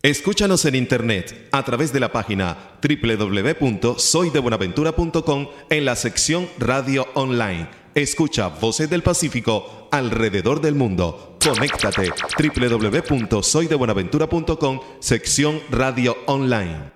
Escúchanos en internet a través de la página www.soydebuenaventura.com en la sección Radio Online. Escucha Voces del Pacífico alrededor del mundo. Conéctate www.soydebuenaventura.com sección Radio Online.